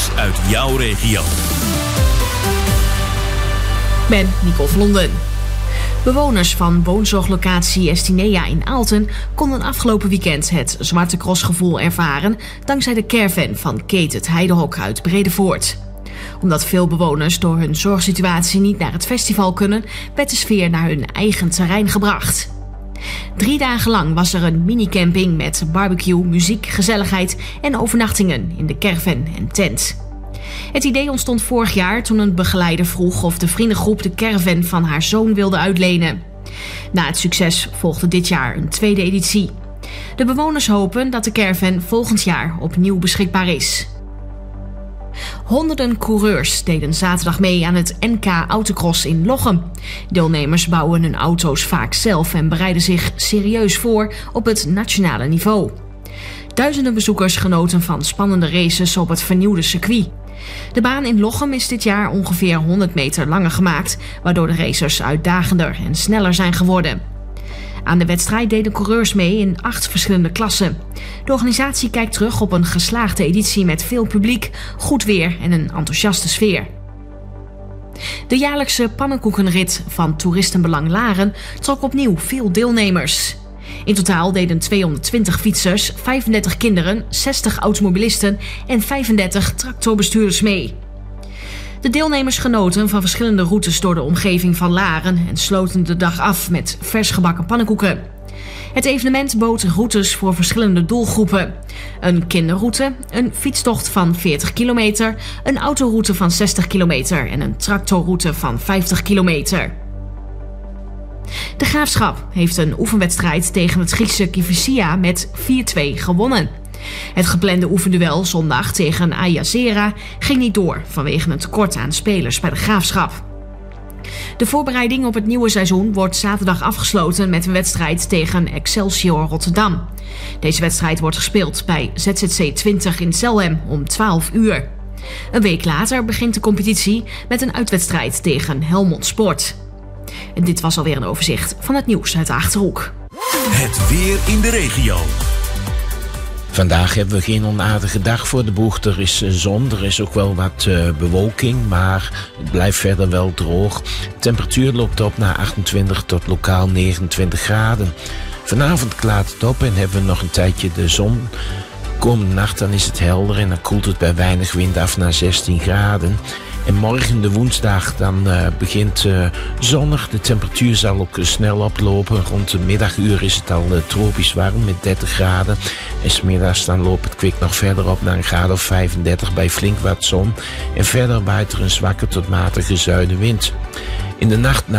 nieuws uit jouw regio. Ben Nicole van Londen. Bewoners van woonzorglocatie Estinea in Aalten konden afgelopen weekend het Zwarte Cross-gevoel ervaren dankzij de caravan van Keet het Heidehok uit Bredevoort. Omdat veel bewoners door hun zorgsituatie niet naar het festival kunnen, werd de sfeer naar hun eigen terrein gebracht. 3 dagen lang was er een minicamping met barbecue, muziek, gezelligheid en overnachtingen in de caravan en tent. Het idee ontstond vorig jaar toen een begeleider vroeg of de vriendengroep de caravan van haar zoon wilde uitlenen. Na het succes volgde dit jaar een tweede editie. De bewoners hopen dat de caravan volgend jaar opnieuw beschikbaar is. Honderden coureurs deden zaterdag mee aan het NK Autocross in Lochem. Deelnemers bouwen hun auto's vaak zelf en bereiden zich serieus voor op het nationale niveau. Duizenden bezoekers genoten van spannende races op het vernieuwde circuit. De baan in Lochem is dit jaar ongeveer 100 meter langer gemaakt, waardoor de racers uitdagender en sneller zijn geworden. Aan de wedstrijd deden coureurs mee in 8 verschillende klassen. De organisatie kijkt terug op een geslaagde editie met veel publiek, goed weer en een enthousiaste sfeer. De jaarlijkse pannenkoekenrit van Toeristenbelang Laren trok opnieuw veel deelnemers. In totaal deden 220 fietsers, 35 kinderen, 60 automobilisten en 35 tractorbestuurders mee. De deelnemers genoten van verschillende routes door de omgeving van Laren en sloten de dag af met vers gebakken pannenkoeken. Het evenement bood routes voor verschillende doelgroepen. Een kinderroute, een fietstocht van 40 kilometer, een autoroute van 60 kilometer en een tractorroute van 50 kilometer. De Graafschap heeft een oefenwedstrijd tegen het Griekse Kifisia met 4-2 gewonnen. Het geplande oefenduel zondag tegen Ayazera ging niet door vanwege een tekort aan spelers bij de Graafschap. De voorbereiding op het nieuwe seizoen wordt zaterdag afgesloten met een wedstrijd tegen Excelsior Rotterdam. Deze wedstrijd wordt gespeeld bij ZZC 20 in Zelhem om 12 uur. Een week later begint de competitie met een uitwedstrijd tegen Helmond Sport. En dit was alweer een overzicht van het nieuws uit de Achterhoek. Het weer in de regio. Vandaag hebben we geen onaardige dag voor de boeg. Er is zon, er is ook wel wat bewolking, maar het blijft verder wel droog. De temperatuur loopt op naar 28 tot lokaal 29 graden. Vanavond klaart het op en hebben we nog een tijdje de zon. Komende nacht dan is het helder en dan koelt het bij weinig wind af naar 16 graden. En morgen de woensdag dan begint zonnig. De temperatuur zal ook snel oplopen. Rond de middaguur is het al tropisch warm met 30 graden. En 's middags dan loopt het kwik nog verder op naar een graad of 35 bij flink wat zon. En verder waait er een zwakke tot matige zuidenwind. In de nacht